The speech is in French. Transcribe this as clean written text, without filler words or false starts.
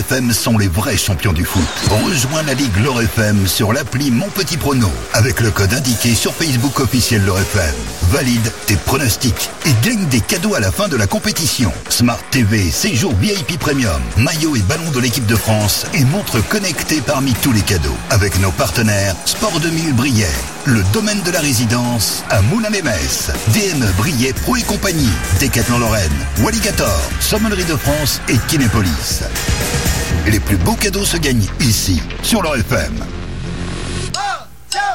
FM sont les vrais champions du foot. Rejoins la Ligue L'Or FM sur l'appli Mon Petit Prono avec le code indiqué sur Facebook officiel L'Or FM. Valide tes pronostics et gagne des cadeaux à la fin de la compétition. Smart TV, séjour VIP Premium, maillot et ballon de l'équipe de France et montre connectée parmi tous les cadeaux. Avec nos partenaires Sport 2000 Briey, le domaine de la résidence à Moulins-les-Metz, DME Briey Pro et compagnie, Decathlon Lorraine, Walligator, Sommellerie de France et Kinépolis. Les plus beaux cadeaux se gagnent ici, sur L'Or FM.